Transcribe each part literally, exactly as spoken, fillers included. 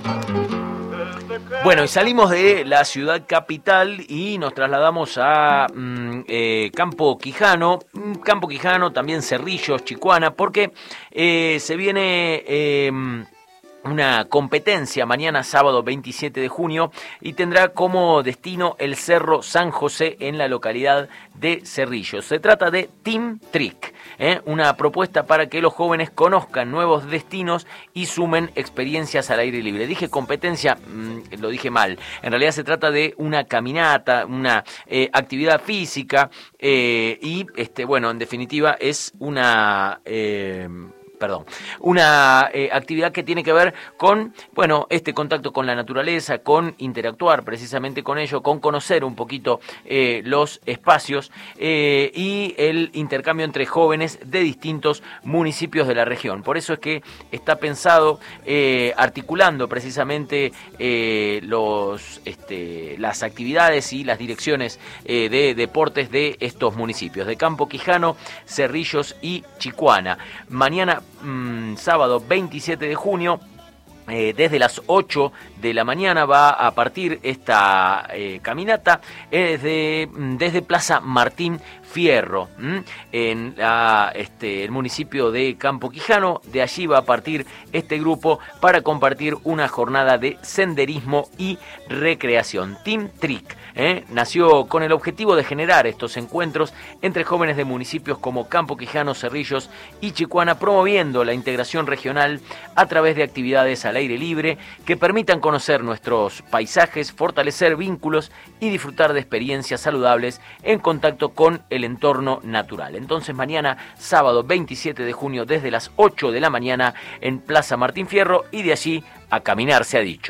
Bueno, y salimos de la ciudad capital y nos trasladamos a mm, eh, Campo Quijano, Campo Quijano, también Cerrillos, Chicuana, porque eh, se viene... Eh, una competencia mañana sábado veintisiete de junio y tendrá como destino el Cerro San José en la localidad de Cerrillos. Se trata de Team Trick, ¿eh? Una propuesta para que los jóvenes conozcan nuevos destinos y sumen experiencias al aire libre. Dije competencia, mmm, lo dije mal. En realidad se trata de una caminata, una eh, actividad física eh, y, este, bueno, en definitiva es una... Eh, Perdón, una eh, actividad que tiene que ver con, bueno, este contacto con la naturaleza, con interactuar precisamente con ello, con conocer un poquito eh, los espacios eh, y el intercambio entre jóvenes de distintos municipios de la región. Por eso es que está pensado eh, articulando precisamente eh, los, este, las actividades y las direcciones eh, de deportes de estos municipios, de Campo Quijano, Cerrillos y Chicuana. Mañana Mm, sábado veintisiete de junio, eh, desde las ocho de la mañana va a partir esta eh, caminata eh, desde, desde Plaza Martín Fierro, ¿m? en la, este, el municipio de Campo Quijano. De allí va a partir este grupo para compartir una jornada de senderismo y recreación. Team Trick ¿eh? nació con el objetivo de generar estos encuentros entre jóvenes de municipios como Campo Quijano, Cerrillos y Chicuana, promoviendo la integración regional a través de actividades al aire libre que permitan conocer nuestros paisajes, fortalecer vínculos y disfrutar de experiencias saludables en contacto con el entorno natural. Entonces mañana sábado veintisiete de junio desde las ocho de la mañana en Plaza Martín Fierro y de allí a caminar se ha dicho.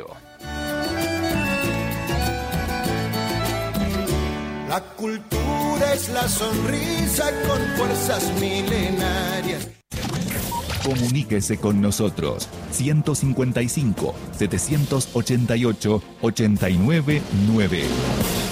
La cultura es la sonrisa con fuerzas milenarias. Comuníquese con nosotros ciento cincuenta y cinco, setecientos ochenta y ocho, ochenta y nueve nueve.